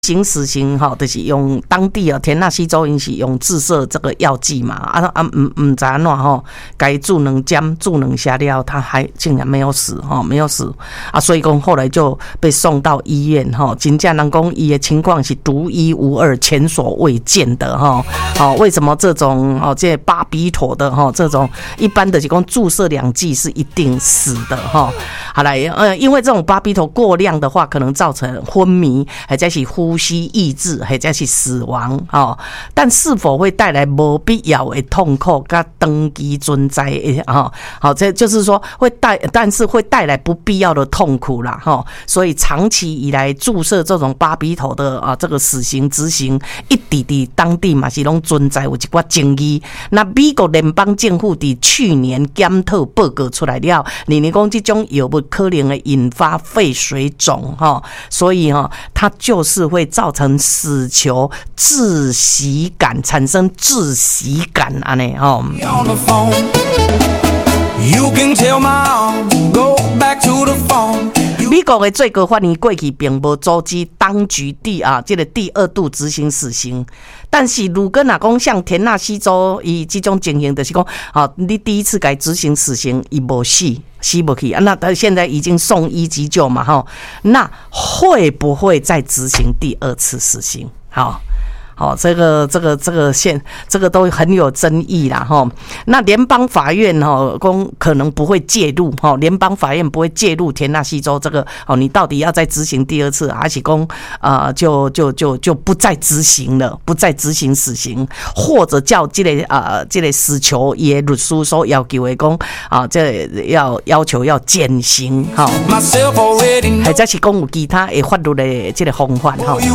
行死刑哈，就是用当地啊田纳西州因是用自设这个药剂嘛，唔知安怎吼，该注能针注能下料，他还竟然没有死哈，没有死啊，所以讲后来就被送到医院哈，真正人讲伊的情况是独一无二、前所未见的哈。好，为什么这种这巴比妥的哈这种一般的就讲注射2剂是一定死的哈？好来因为这种巴比妥过量的话，可能造成昏迷，或者是呼吸抑制，或者是死亡哦。但是否会带来没必要的痛苦跟长期存在的好，这就是说但是会带来不必要的痛苦啦哈。所以长期以来注射这种巴比妥的这个死刑执行，一直在当地嘛是拢存在有一寡争议。那美国联邦政府在去年检讨报告出来了，认为讲这种药物可能会引发肺水肿哈，所以它就是会造成死囚窒息感，产生窒息感安尼哈。美国的最高法院过去并无阻止当局这个第2度执行死刑，但是如果若讲像田纳西州伊这种情形，就是讲你第一次该执行死刑，伊无死不去那他现在已经送医急救嘛哈，那会不会再执行第2次死刑？这个都很有争议啦哈。那联邦法院可能不会介入哈，联邦法院不会介入田纳西州这个你到底要再执行第2次，还是讲就不再执行了，不再执行死刑，或者叫这个死囚也律师所要求的讲这要求要减刑哈，或者是讲有其他的法律的这个方法哈。